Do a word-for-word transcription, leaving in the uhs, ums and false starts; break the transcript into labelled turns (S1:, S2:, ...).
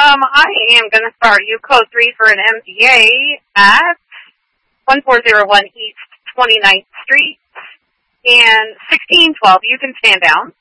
S1: Um, I am going to start you code three for an M D A at one four zero one East twenty-ninth Street and sixteen twelve. You can stand down.